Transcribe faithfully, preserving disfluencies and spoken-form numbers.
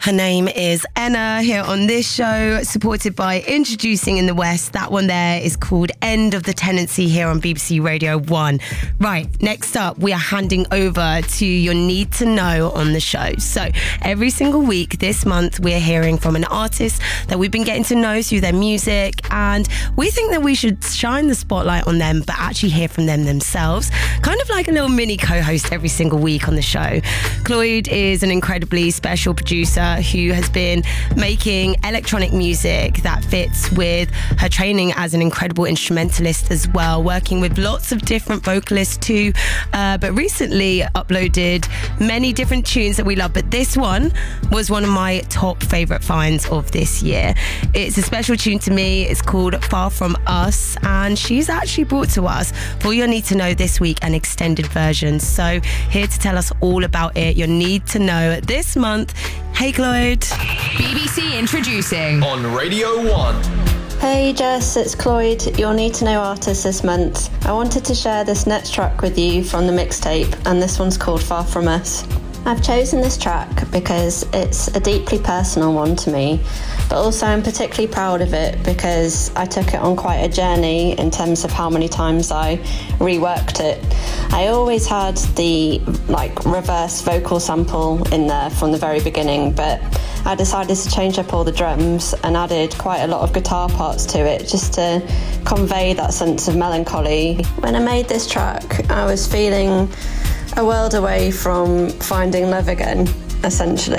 Her name is Enna here on this show, supported by Introducing in the West. That one there is called End of the Tenancy here on B B C Radio one. Right, next up, we are handing over to your Need to Know on the show. So every single week this month, we're hearing from an artist that we've been getting to know through their music, and we think that we should shine the spotlight on them, but actually hear from them themselves. Kind of like a little mini co-host every single week on the show. Cloyd is an incredibly special producer who has been making electronic music that fits with her training as an incredible instrumentalist as well, working with lots of different vocalists too, uh, but recently uploaded many different tunes that we love. But this one was one of my top favourite finds of this year. It's a special tune to me. It's called Far From Us, and she's actually brought to us, for your Need to Know this week, an extended version. So here to tell us all about it, your Need to Know this month. Hey Cloyd. B B C Introducing on Radio one. Hey Jess, it's Cloyd, your Need to Know artist this month. I wanted to share this next track with you from the mixtape, and this one's called Far From Us. I've chosen this track because it's a deeply personal one to me, but also I'm particularly proud of it because I took it on quite a journey in terms of how many times I reworked it. I always had the like reverse vocal sample in there from the very beginning, but I decided to change up all the drums and added quite a lot of guitar parts to it just to convey that sense of melancholy. When I made this track, I was feeling a world away from finding love again, essentially.